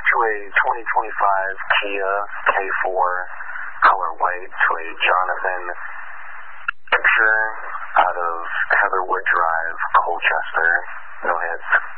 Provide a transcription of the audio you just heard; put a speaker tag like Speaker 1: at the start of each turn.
Speaker 1: to a 2025 Kia K4, color white, to a Jonathan Picture out of Heatherwood Drive, Colchester. No hits.